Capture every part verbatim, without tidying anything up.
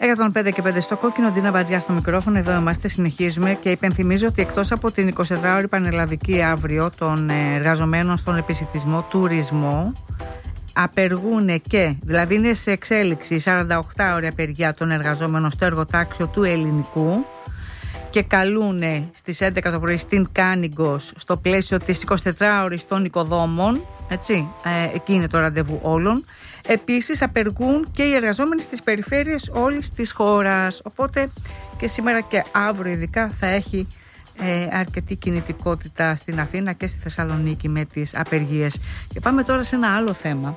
εκατόν πέντε και πέντε στο κόκκινο, Ντίνα Μπατζιά στο μικρόφωνο. Εδώ είμαστε, συνεχίζουμε και υπενθυμίζω ότι εκτός από την εικοσιτετράωρη πανελλαδική αύριο των εργαζομένων στον επισιτισμό τουρισμό, απεργούν και, δηλαδή είναι σε εξέλιξη η σαρανταοκτάωρη απεργία των εργαζόμενων στο εργοτάξιο του Ελληνικού και καλούν στις έντεκα το πρωί στην Κάνιγκος στο πλαίσιο της εικοσιτετράωρης των οικοδόμων. Έτσι, ε, εκεί είναι το ραντεβού όλων. Επίσης απεργούν και οι εργαζόμενοι στις περιφέρειες όλης της χώρας. Οπότε και σήμερα και αύριο ειδικά θα έχει ε, αρκετή κινητικότητα στην Αθήνα και στη Θεσσαλονίκη με τις απεργίες. Και πάμε τώρα σε ένα άλλο θέμα.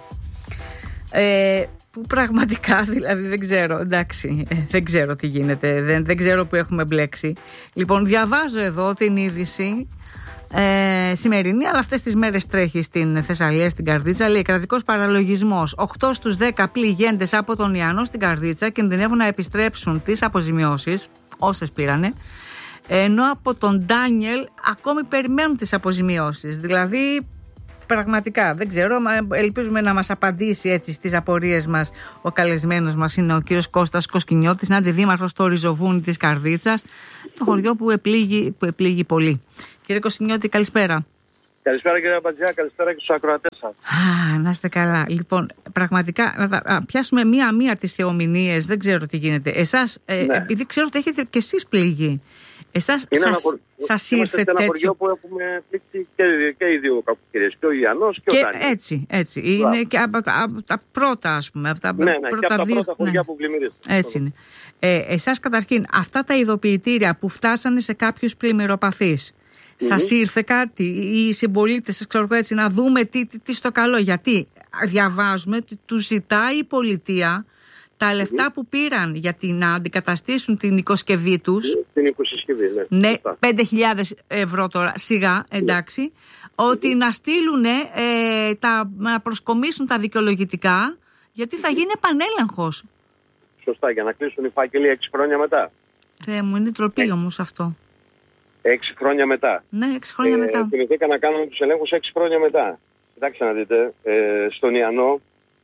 Ε, που πραγματικά δηλαδή δεν ξέρω, εντάξει, ε, δεν ξέρω τι γίνεται, δεν, δεν ξέρω που έχουμε μπλέξει. Λοιπόν, διαβάζω εδώ την είδηση ε, σημερινή, αλλά αυτές τις μέρες τρέχει στην Θεσσαλία, στην Καρδίτσα. Λέει κρατικός παραλογισμός. οκτώ στους δέκα πληγέντες από τον Ιαννό στην Καρδίτσα κινδυνεύουν να επιστρέψουν τις αποζημιώσεις, όσες πήρανε, ενώ από τον Ντάνιελ ακόμη περιμένουν τις αποζημιώσεις. Δηλαδή, πραγματικά δεν ξέρω, ελπίζουμε να μας απαντήσει έτσι στις απορίες μας. Ο καλεσμένος μας είναι ο κύριος Κώστας Κοσκινιώτης, είναι αντιδήμαρχος στο Ριζοβούνι της Καρδίτσας, το χωριό που επλήγει, που επλήγει πολύ. Κύριε Κοσκινιώτη, καλησπέρα. Καλησπέρα κύριε Μπατζιά, καλησπέρα και στους ακροατές σας. Α, να είστε καλά. Λοιπόν, πραγματικά, να τα, α, πιάσουμε μία-μία τις θεομηνίες, δεν ξέρω τι γίνεται. Εσάς, ε, ναι. επειδή ξέρω ότι έχετε και εσείς πληγεί, εσάς είναι σας, χωρι... σας ήρθε τέτοιο. Είναι ένα χωριό που έχουμε πλήξει και, και οι δύο κακοκαιρίες, και ο Ιαννός και, και ο Ντάνιελ. Έτσι, έτσι. Λά. Είναι και από τα, από τα πρώτα, ας πούμε. Από τα ναι, ναι, πρώτα και από τα δύο, πρώτα χωριά ναι. που πλημμυρίζουν. Έτσι είναι. Ε, εσάς καταρχήν, αυτά τα ειδοποιητήρια που φτάσανε σε κάποιους πλημμυροπαθείς, mm-hmm. σας ήρθε κάτι, οι συμπολίτες σας, ξέρω έτσι, να δούμε τι, τι, τι στο καλό? Γιατί διαβάζουμε ότι τους ζητάει η πολιτεία τα λεφτά mm-hmm. που πήραν για την, να αντικαταστήσουν την οικοσκευή τους. Την οικοσκευή, ναι. Ναι, πέντε χιλιάδες ευρώ τώρα, σιγά, εντάξει. Mm-hmm. Ότι mm-hmm. να στείλουν, ε, τα, να προσκομίσουν τα δικαιολογητικά, γιατί θα γίνει επανέλεγχος. Σωστά, για να κλείσουν οι φάκελοι έξι χρόνια μετά. Θεέ μου, είναι τροπή όμως αυτό. Έξι χρόνια μετά. Ναι, έξι χρόνια ε, μετά. Θυμηθήκα να κάνουμε τους ελέγχους έξι χρόνια μετά. Κοιτάξτε να δείτε, ε, στον Ιαννό,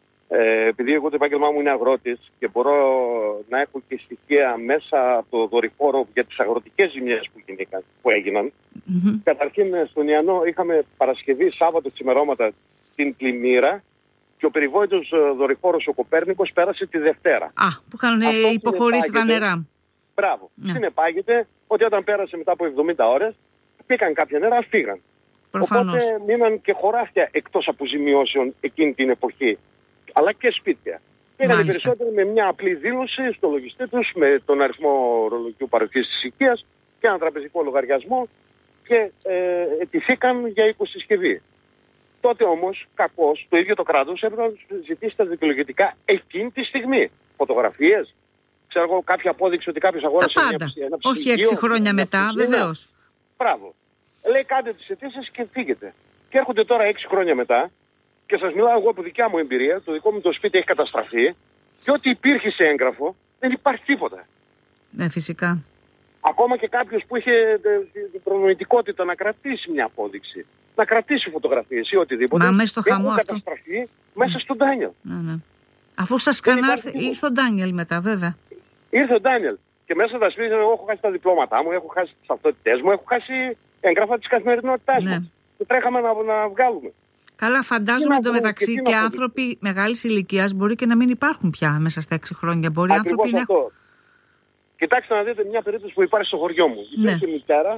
ε, επειδή εγώ το επάγγελμά μου είναι αγρότης και μπορώ να έχω και στοιχεία μέσα από το δορυφόρο για τις αγροτικές ζημιές που, γινήκαν, που έγιναν. Mm-hmm. Καταρχήν στον Ιαννό είχαμε Παρασκευή, Σάββατο ξημερώματα την πλημμύρα και ο περιβόητος δορυφόρος ο Κοπέρνικος πέρασε τη Δευτέρα. Α, που είχαν υποχωρήσει τα νερά. Μπράβο. Yeah. Συνεπάγεται ότι όταν πέρασε μετά από εβδομήντα ώρες, πήγαν κάποια νερά, φύγαν. Προφανώς. Οπότε μείναν και χωράφια εκτός αποζημιώσεων εκείνη την εποχή, αλλά και σπίτια. Πήγαν οι περισσότεροι με μια απλή δήλωση στο λογιστή τους, με τον αριθμό ρολογικού παροχής της οικίας και έναν τραπεζικό λογαριασμό και ε, ετηθήκαν για οικοσυσκευή. Τότε όμως, κακώς, το ίδιο το κράτος έπρεπε να τους ζητήσει τα δικαιολογητικά εκείνη τη στιγμή. Φωτογραφίες, ξέρω εγώ, κάποια απόδειξη ότι κάποιος αγόρασε μια, ένα ψυγείο. Όχι έξι χρόνια μετά, βεβαίως. Μπράβο. Λέει κάντε τις αιτήσεις και φύγετε. Και έρχονται τώρα έξι χρόνια μετά και σας μιλάω εγώ από δικιά μου εμπειρία, το δικό μου το σπίτι έχει καταστραφεί και ό,τι υπήρχε σε έγγραφο δεν υπάρχει τίποτα. Ναι, φυσικά. Ακόμα και κάποιος που είχε την προνοητικότητα να κρατήσει μια απόδειξη, να κρατήσει φωτογραφίες ή οτιδήποτε. Μα μέσα στο χαμό αυτό. Καταστραφεί μέσα στον Ντάνιελ. Ναι, ναι. Αφού σας ξανάρθε, ήρθε ο Ντάνιελ μετά, βέβαια. Ήρθε ο Ντάνιελ. Και μέσα στα σπίτια εγώ έχω χάσει τα διπλώματά μου, έχω χάσει τις ταυτότητές μου, έχω χάσει έγγραφα της καθημερινότητάς ναι. μας. Και τρέχαμε να, να βγάλουμε. Καλά, φαντάζομαι εντωμεταξύ και, και άνθρωποι μεγάλης ηλικίας μπορεί και να μην υπάρχουν πια μέσα στα έξι χρόνια. Μπορεί ακριβώς άνθρωποι αυτό. να έχουν. Κοιτάξτε να δείτε μια περίπτωση που υπάρχει στο χωριό μου. Ναι. Υπήρχε μητέρα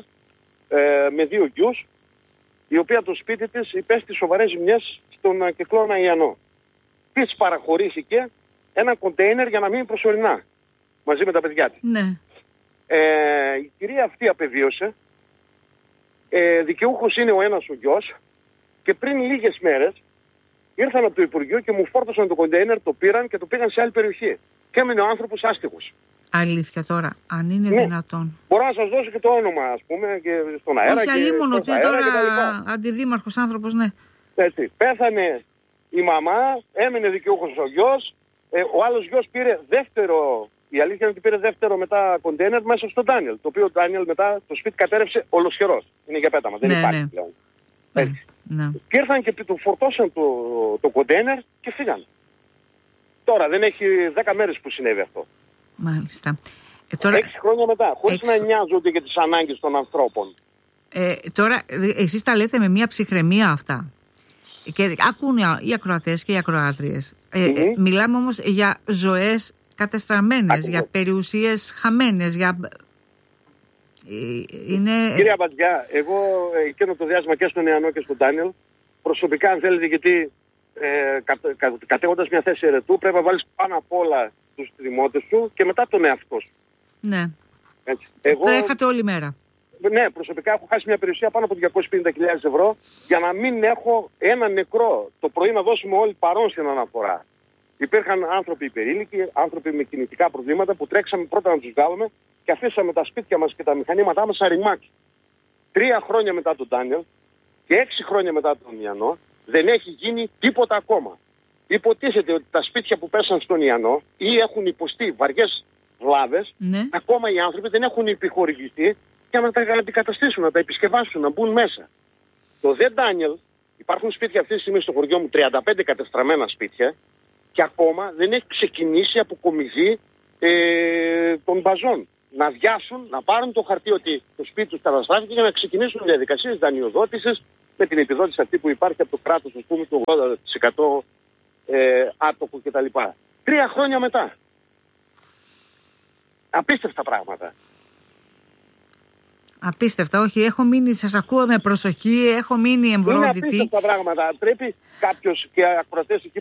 ε, με δύο γιους, η οποία το σπίτι της υπέστη σοβαρές ζημιές στον uh, κυκλώνα Ιαννό. Της παραχωρήθηκε ένα κοντέινερ για να μείνει προσωρινά, μαζί με τα παιδιά της. Ναι. Ε, η κυρία αυτή απεβίωσε, ε, δικαιούχος είναι ο ένας ο γιος και πριν λίγες μέρες ήρθαν από το Υπουργείο και μου φόρτωσαν το κοντέινερ, το πήραν και το πήγαν σε άλλη περιοχή. Και έμεινε ο άνθρωπος άστιχος. Αλήθεια τώρα, αν είναι ναι. δυνατόν. Μπορώ να σας δώσω και το όνομα, ας πούμε, και στον αέρα. Όχι, αλλήμον ότι τώρα και αντιδήμαρχος άνθρωπος, ναι. Έτσι, πέθανε η μαμά, έμεινε δικαιούχος ο γιος, ε, ο άλλος γιος πήρε δεύτερο, η αλήθεια είναι ότι πήρε δεύτερο μετά κοντέινερ μέσα στον Ντάνιελ, το οποίο ο Ντάνιελ μετά το σπίτι κατέρευσε ολοσχερός. Είναι για πέταμα, δεν ναι, υπάρχει ναι. πλέον. Έτσι. Ναι. Και ήρθαν και του φορτώσαν το, το κοντέινερ και φύγαν. Τώρα δεν έχει δέκα μέρες που συνέβη αυτό. Μάλιστα. Ε, τώρα... Έξι χρόνια μετά, χωρίς Έξι... να νοιάζονται για τις ανάγκες των ανθρώπων. Ε, τώρα, εσείς τα λέτε με μια ψυχραιμία αυτά. Και ακούν οι ακροατές και οι ακροάτριες. Ε, mm-hmm. ε, μιλάμε όμως για ζωές κατεστραμμένες, Ακριβώς. για περιουσίες χαμένες, για... Είναι... Κυρία Μπατζιά, εγώ εκείνο το διάστημα και στον Ιαννό και στον Ντάνιελ, προσωπικά αν θέλετε, γιατί ε, κα, κα, κατέχοντας μια θέση ερετού πρέπει να βάλεις πάνω απ' όλα τους δημότες σου και μετά τον εαυτό σου. Ναι. Έτσι. Εγώ... Τρέχατε όλη μέρα. Ναι, προσωπικά έχω χάσει μια περιουσία πάνω από διακόσιες πενήντα χιλιάδες ευρώ για να μην έχω ένα νεκρό το πρωί να δώσουμε όλοι παρόν στην αναφορά. Υπήρχαν άνθρωποι υπερήλικοι, άνθρωποι με κινητικά προβλήματα που τρέξαμε πρώτα να τους βγάλουμε και αφήσαμε τα σπίτια μας και τα μηχανήματά μας αριμάκι. Τρία χρόνια μετά τον Ντάνιελ και έξι χρόνια μετά τον Ιαννό δεν έχει γίνει τίποτα ακόμα. Υποτίθεται ότι τα σπίτια που πέσαν στον Ιαννό ή έχουν υποστεί βαριές βλάβες, ναι. ακόμα οι άνθρωποι δεν έχουν επιχορηγηθεί για να τα αντικαταστήσουν, να τα επισκευάσουν, να μπουν μέσα. Το δε Ντάνιελ, υπάρχουν σπίτια αυτή τη στιγμή στο χωριό μου, τριάντα πέντε κατεστραμμένα σπίτια, και ακόμα δεν έχει ξεκινήσει αποκομιδή ε, των μπαζών. Να βιάσουν, να πάρουν το χαρτί ότι το σπίτι τους καταστράφηκε για να ξεκινήσουν διαδικασίες δανειοδότησης με την επιδότηση αυτή που υπάρχει από το κράτος, ας πούμε, το ογδόντα τοις εκατό ε, άτοκο κτλ. Τρία χρόνια μετά. Απίστευτα πράγματα. Απίστευτα, όχι. Έχω μείνει, σας ακούω με προσοχή, έχω μείνει εμβρόντιτη. Είναι απίστευτα πράγματα. Πρέπει κάποιος και ακροατές εκεί